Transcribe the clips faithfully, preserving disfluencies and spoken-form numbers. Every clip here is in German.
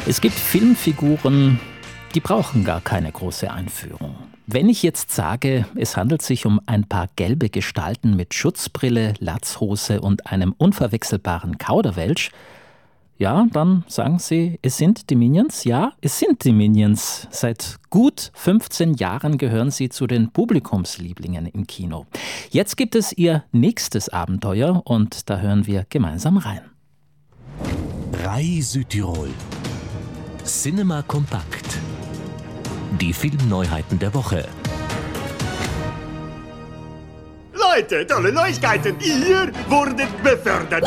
Es gibt Filmfiguren, die brauchen gar keine große Einführung. Wenn ich jetzt sage, es handelt sich um ein paar gelbe Gestalten mit Schutzbrille, Latzhose und einem unverwechselbaren Kauderwelsch, ja, dann sagen Sie, es sind die Minions? Ja, es sind die Minions. Seit gut fünfzehn Jahren gehören sie zu den Publikumslieblingen im Kino. Jetzt gibt es ihr nächstes Abenteuer und da hören wir gemeinsam rein. Rai Südtirol. Cinema Kompakt. Die Filmneuheiten der Woche. Leute, tolle Neuigkeiten! Ihr wurdet befördert!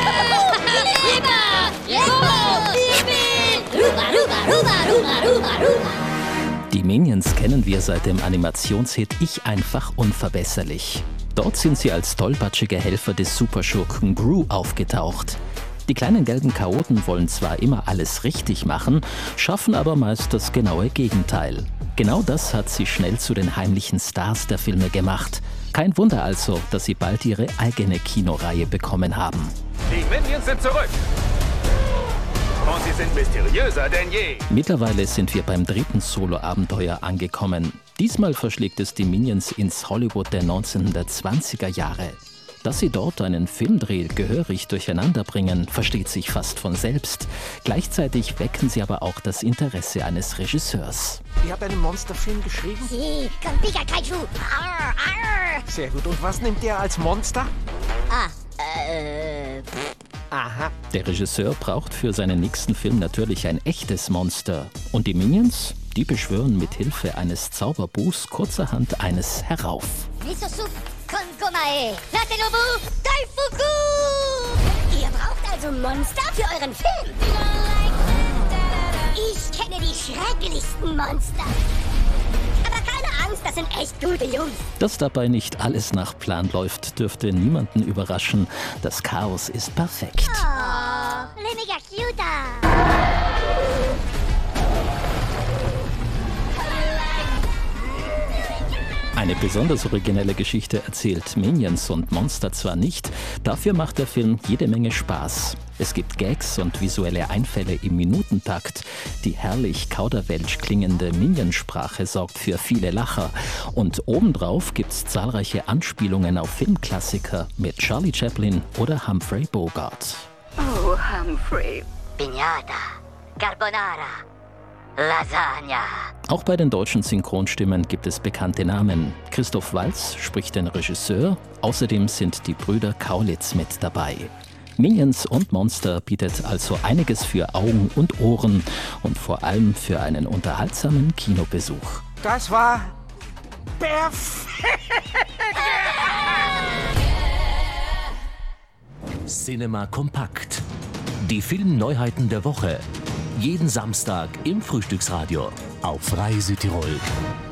Die Minions kennen wir seit dem Animationshit Ich einfach unverbesserlich. Dort sind sie als tollpatschige Helfer des Superschurken Gru aufgetaucht. Die kleinen gelben Chaoten wollen zwar immer alles richtig machen, schaffen aber meist das genaue Gegenteil. Genau das hat sie schnell zu den heimlichen Stars der Filme gemacht. Kein Wunder also, dass sie bald ihre eigene Kinoreihe bekommen haben. Die Minions sind zurück! Und sie sind mysteriöser denn je! Mittlerweile sind wir beim dritten Solo-Abenteuer angekommen. Diesmal verschlägt es die Minions ins Hollywood der neunzehnhundertzwanziger Jahre. Dass sie dort einen Filmdreh gehörig durcheinander bringen, versteht sich fast von selbst. Gleichzeitig wecken sie aber auch das Interesse eines Regisseurs. Ihr habt einen Monsterfilm geschrieben? Sí, con Pikachu. Arr, arr. Sehr gut. Und was nimmt ihr als Monster? Ah, äh... Aha. Der Regisseur braucht für seinen nächsten Film natürlich ein echtes Monster. Und die Minions, die beschwören mit Hilfe eines Zauberbuchs kurzerhand eines herauf. Miso Soup con Gomae. Latelobu Daifuku. Ihr braucht also Monster für euren Film? Ich kenne die schrecklichsten Monster. Aber keine Angst, das sind echt gute Jungs. Dass dabei nicht alles nach Plan läuft, dürfte niemanden überraschen. Das Chaos ist perfekt. Oh, le mega cute. Eine besonders originelle Geschichte erzählt Minions und Monster zwar nicht, dafür macht der Film jede Menge Spaß. Es gibt Gags und visuelle Einfälle im Minutentakt. Die herrlich kauderwelsch klingende Minionsprache sorgt für viele Lacher. Und obendrauf gibt's zahlreiche Anspielungen auf Filmklassiker mit Charlie Chaplin oder Humphrey Bogart. Oh, Humphrey. Piñata, Carbonara, Lasagna. Auch bei den deutschen Synchronstimmen gibt es bekannte Namen. Christoph Waltz spricht den Regisseur, außerdem sind die Brüder Kaulitz mit dabei. Minions und Monster bietet also einiges für Augen und Ohren und vor allem für einen unterhaltsamen Kinobesuch. Das war perfekt. Cinema Kompakt. Die Filmneuheiten der Woche. Jeden Samstag im Frühstücksradio auf Rai Südtirol.